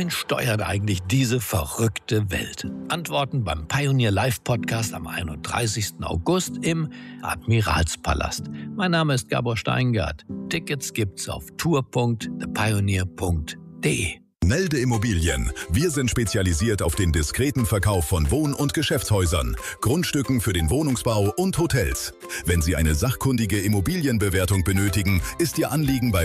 Wohin steuert eigentlich diese verrückte Welt? Antworten beim Pioneer Live Podcast am 31. August im Admiralspalast. Mein Name ist Gabor Steingart. Tickets gibt's auf tour.thepioneer.de. Melde Immobilien. Wir sind spezialisiert auf den diskreten Verkauf von Wohn- und Geschäftshäusern, Grundstücken für den Wohnungsbau und Hotels. Wenn Sie eine sachkundige Immobilienbewertung benötigen, ist Ihr Anliegen bei